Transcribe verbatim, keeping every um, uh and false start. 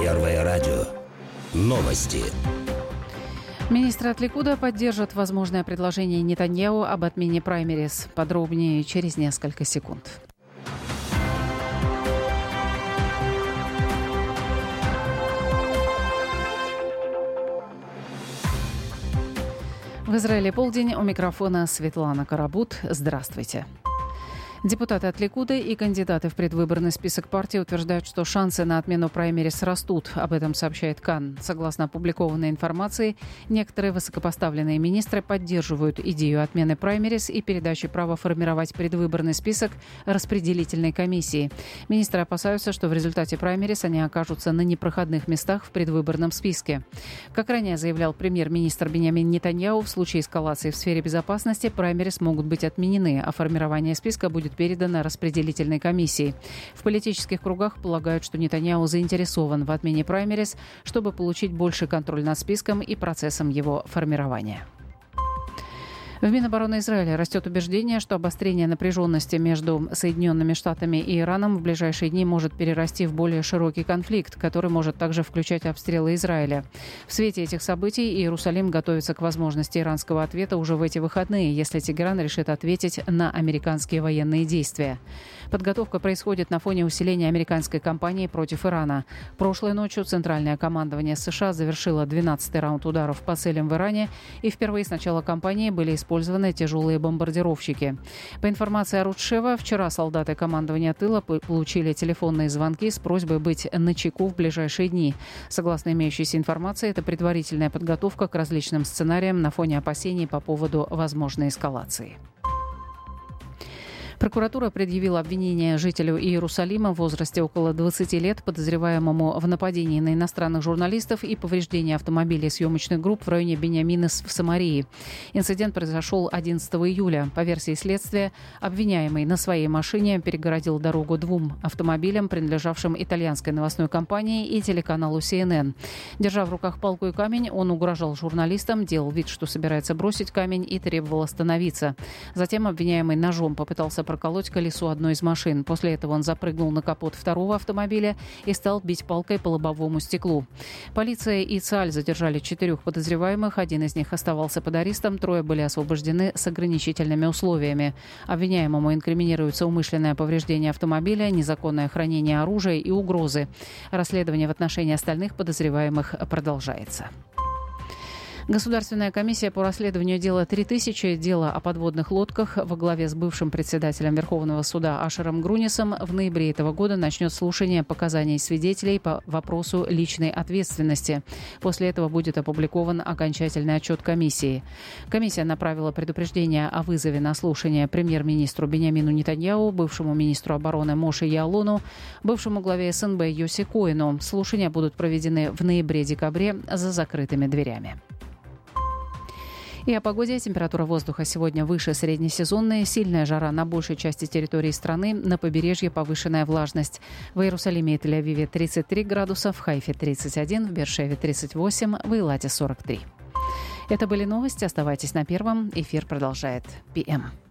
Первое радио. Новости. Министры от Ликуда поддержат возможное предложение Нетаньяху об отмене праймериз. Подробнее через несколько секунд. В Израиле полдень. У микрофона Светлана Карабут. Здравствуйте. Депутаты от Ликуда и кандидаты в предвыборный список партии утверждают, что шансы на отмену праймериз растут. Об этом сообщает Кан. Согласно опубликованной информации, некоторые высокопоставленные министры поддерживают идею отмены праймериз и передачи права формировать предвыборный список распределительной комиссии. Министры опасаются, что в результате праймериз они окажутся на непроходных местах в предвыборном списке. Как ранее заявлял премьер-министр Биньямин Нетаньяху, в случае эскалации в сфере безопасности праймериз могут быть отменены, а формирование списка будет передано распределительной комиссии. В политических кругах полагают, что Нетаньяху заинтересован в отмене праймериз, чтобы получить больший контроль над списком и процессом его формирования. В Минобороны Израиля растет убеждение, что обострение напряженности между Соединенными Штатами и Ираном в ближайшие дни может перерасти в более широкий конфликт, который может также включать обстрелы Израиля. В свете этих событий Иерусалим готовится к возможности иранского ответа уже в эти выходные, если Тегеран решит ответить на американские военные действия. Подготовка происходит на фоне усиления американской кампании против Ирана. Прошлой ночью Центральное командование США завершило двенадцатый раунд ударов по целям в Иране, и впервые с начала кампании были использованы тяжелые бомбардировщики. По информации Арут-Шева, вчера солдаты командования тыла получили телефонные звонки с просьбой быть начеку в ближайшие дни. Согласно имеющейся информации, это предварительная подготовка к различным сценариям на фоне опасений по поводу возможной эскалации. Прокуратура предъявила обвинение жителю Иерусалима в возрасте около двадцати лет, подозреваемому в нападении на иностранных журналистов и повреждении автомобилей съемочных групп в районе Биньямина в Самарии. Инцидент произошел одиннадцатого июля. По версии следствия, обвиняемый на своей машине перегородил дорогу двум автомобилям, принадлежавшим итальянской новостной компании и телеканалу си эн эн. Держа в руках палку и камень, он угрожал журналистам, делал вид, что собирается бросить камень, и требовал остановиться. Затем обвиняемый ножом попытался проколоть колесо одной из машин. После этого он запрыгнул на капот второго автомобиля и стал бить палкой по лобовому стеклу. Полиция и ЦАЛЬ задержали четырех подозреваемых. Один из них оставался под арестом, трое были освобождены с ограничительными условиями. Обвиняемому инкриминируется умышленное повреждение автомобиля, незаконное хранение оружия и угрозы. Расследование в отношении остальных подозреваемых продолжается. Государственная комиссия по расследованию дела три тысячи, дело о подводных лодках, во главе с бывшим председателем Верховного суда Ашером Грунисом в ноябре этого года начнет слушание показаний свидетелей по вопросу личной ответственности. После этого будет опубликован окончательный отчет комиссии. Комиссия направила предупреждение о вызове на слушание премьер-министру Биньямину Нетаньяху, бывшему министру обороны Моше Яалону, бывшему главе эс эн бэ Йоси Коэну. Слушания будут проведены в ноябре-декабре за закрытыми дверями. И о погоде. Температура воздуха сегодня выше среднесезонной. Сильная жара на большей части территории страны. На побережье повышенная влажность. В Иерусалиме и Тель-Авиве тридцать три градуса, в Хайфе тридцать один, в Беэр-Шеве тридцать восемь, в Эйлате сорок три. Это были новости. Оставайтесь на Первом. Эфир продолжает пи эм.